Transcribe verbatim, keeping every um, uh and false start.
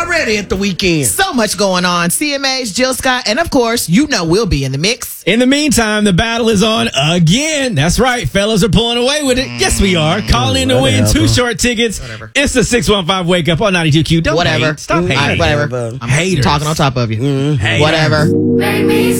already at the weekend. So much going on. C M A's Jill Scott, and of course, you know we'll be in the mix. In the meantime, the battle is on again. That's right. Fellas are pulling away with it. Yes, we are. Call in to win two short tickets. Whatever. It's the six one five Wake Up on ninety-two Q. Don't Whatever. hate. Stop I, hating. whatever. I'm Haters. talking on top of you. Haters. Whatever. Make me